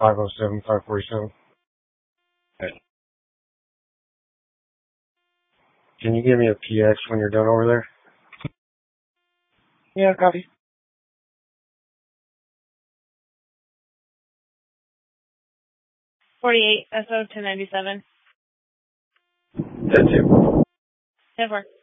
507 547. Okay. Can you give me a PX when you're done over there? Yeah, copy. 48 SO 297. That's it. 10-4.